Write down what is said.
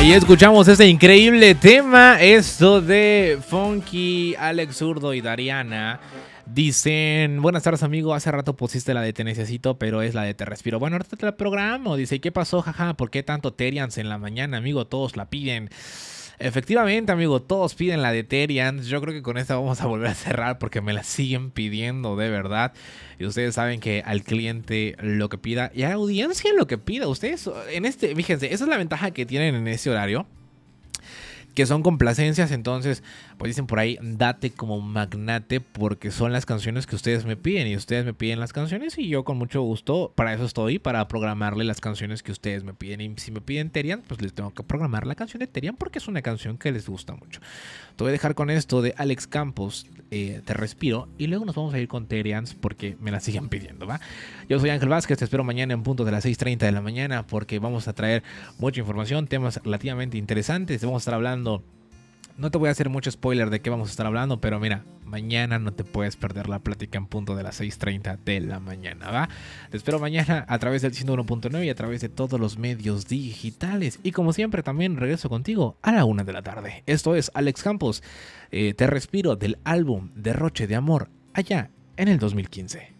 Ahí escuchamos este increíble tema, esto de Funky, Alex Zurdo y Dariana. Dicen, buenas tardes amigo, hace rato pusiste la de Te Necesito, pero es la de Te Respiro. Bueno, ahorita te la programo. Dice, ¿qué pasó? Jaja, ¿por qué tanto Terians en la mañana, amigo? Todos la piden. Efectivamente, amigo, todos piden la de Terians. Yo creo que con esta vamos a volver a cerrar porque me la siguen pidiendo de verdad. Y ustedes saben que al cliente lo que pida y a la audiencia lo que pida. Ustedes, fíjense, esa es la ventaja que tienen en este horario, que son complacencias. Entonces, pues dicen por ahí, date como magnate, porque son las canciones que ustedes me piden y ustedes me piden las canciones y yo con mucho gusto, para eso estoy, para programarle las canciones que ustedes me piden. Y si me piden Terian, pues les tengo que programar la canción de Terian porque es una canción que les gusta mucho. Te voy a dejar con esto de Alex Campos, Te Respiro, y luego nos vamos a ir con Terians porque me la siguen pidiendo, ¿va? Yo soy Ángel Vázquez, te espero mañana en punto de las 6:30 de la mañana porque vamos a traer mucha información, temas relativamente interesantes. Vamos a estar hablando, no te voy a hacer mucho spoiler de qué vamos a estar hablando, pero mira, mañana no te puedes perder la plática en punto de las 6:30 de la mañana, ¿va? Te espero mañana a través del 101.9 y a través de todos los medios digitales. Y como siempre, también regreso contigo a la 1 de la tarde. Esto es Alex Campos, Te Respiro, del álbum Derroche de Amor, allá en el 2015.